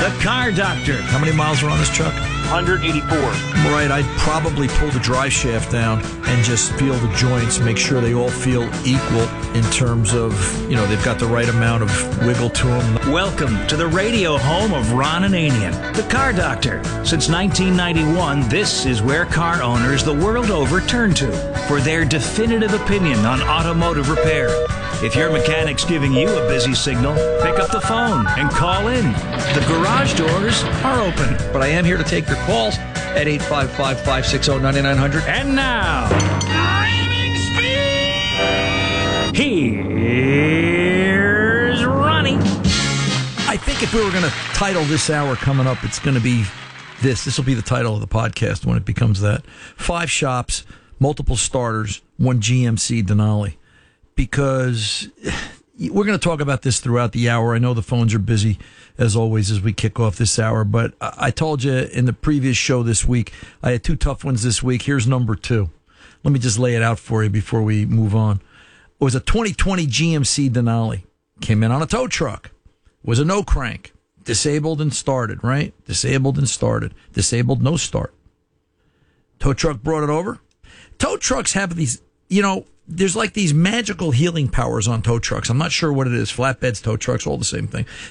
The Car Doctor. How many miles are on this truck? 184. Right, I'd probably pull the drive shaft down and just feel the joints, make sure they all feel equal in terms of, they've got the right amount of wiggle to them. Welcome to the radio home of Ron Ananian, The Car Doctor. Since 1991, this is where car owners the world over turn to for their definitive opinion on automotive repair. If your mechanic's giving you a busy signal, pick up the phone and call in. The garage doors are open. But I am here to take your calls at 855-560-9900. And now, here's Ronnie. I think if we were going to title this hour coming up, it's going to be this. This will be the title of the podcast when it becomes that. 5 shops, multiple starters, 1 GMC Denali. Because we're going to talk about this throughout the hour. I know the phones are busy, as always, as we kick off this hour. But I told you in the previous show this week, I had 2 tough ones this week. Here's number 2. Let me just lay it out for you before we move on. It was a 2020 GMC Denali. Came in on a tow truck. Was a no crank. Disabled and started, right? Disabled and started. Disabled, no start. Tow truck brought it over. Tow trucks have these, there's like these magical healing powers on tow trucks. I'm not sure what it is. Flatbeds, tow trucks, all the same thing.